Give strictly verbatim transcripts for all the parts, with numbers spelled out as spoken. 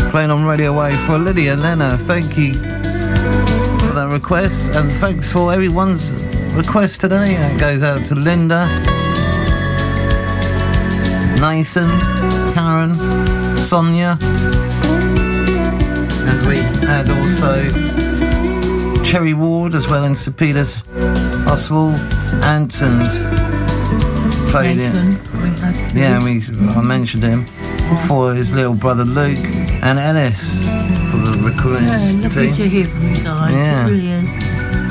playing on Radio Wave for Lydia Lena. Thank you for that request, and thanks for everyone's request today. That goes out to Linda, Nathan, Karen, Sonia, and we had also Cherry Ward as well in St Peter's Hospital. Anton's played Nathan, it. we had Yeah, we I mentioned him for his little brother Luke, and Ellis for the recruiting Yeah, lovely team. to hear from you guys. Yeah. It really is.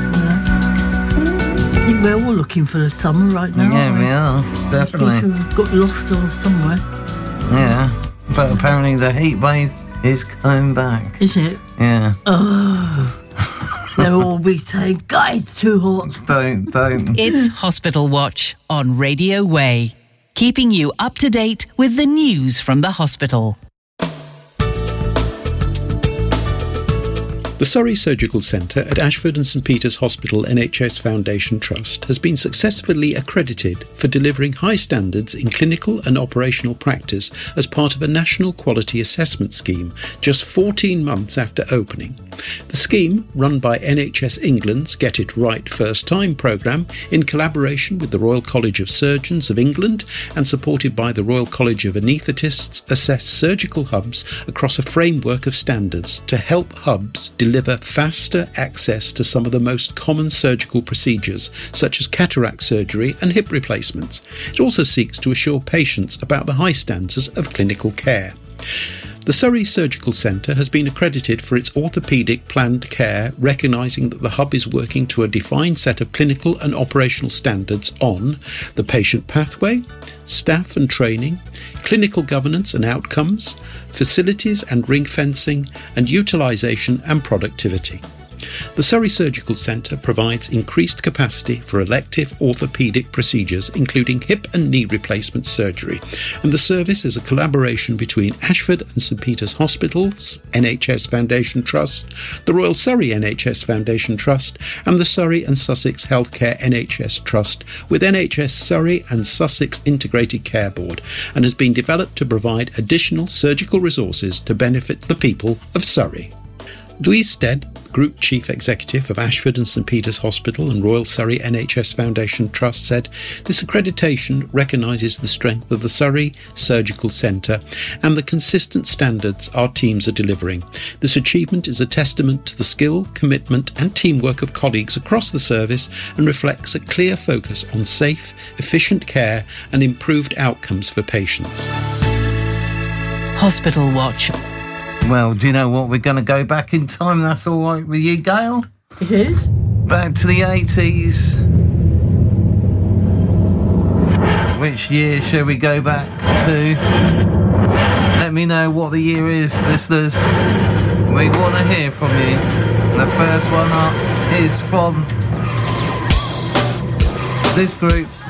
Yeah. I think we're all looking for the summer right now. Yeah, aren't we are, definitely. People have got lost or somewhere. Yeah, but apparently the heat wave is coming back. Is it? Yeah. Oh. They'll all be saying, God, it's too hot. Don't, don't. It's Hospital Watch on Radio Way, keeping you up to date with the news from the hospital. The Surrey Surgical Centre at Ashford and St Peter's Hospital N H S Foundation Trust has been successfully accredited for delivering high standards in clinical and operational practice as part of a national quality assessment scheme just fourteen months after opening. The scheme, run by N H S England's Get It Right First Time programme in collaboration with the Royal College of Surgeons of England and supported by the Royal College of Anaesthetists, assess surgical hubs across a framework of standards to help hubs deliver faster access to some of the most common surgical procedures, such as cataract surgery and hip replacements. It also seeks to assure patients about the high standards of clinical care. The Surrey Surgical Centre has been accredited for its orthopaedic planned care, recognising that the hub is working to a defined set of clinical and operational standards on the patient pathway, staff and training, clinical governance and outcomes, facilities and ring fencing, and utilisation and productivity. The Surrey Surgical Centre provides increased capacity for elective orthopaedic procedures, including hip and knee replacement surgery, and the service is a collaboration between Ashford and St Peter's Hospitals N H S Foundation Trust, the Royal Surrey N H S Foundation Trust, and the Surrey and Sussex Healthcare N H S Trust, with N H S Surrey and Sussex Integrated Care Board, and has been developed to provide additional surgical resources to benefit the people of Surrey. Louise Stead, Group Chief Executive of Ashford and St Peter's Hospital and Royal Surrey N H S Foundation Trust, said, "This accreditation recognises the strength of the Surrey Surgical Centre and the consistent standards our teams are delivering. This achievement is a testament to the skill, commitment and teamwork of colleagues across the service and reflects a clear focus on safe, efficient care and improved outcomes for patients." Hospital Watch. Well, do you know what? We're going to go back in time. That's all right with you, Gail? It is? Back to the eighties. Which year shall we go back to? Let me know what the year is, listeners. We want to hear from you. The first one up is from this group.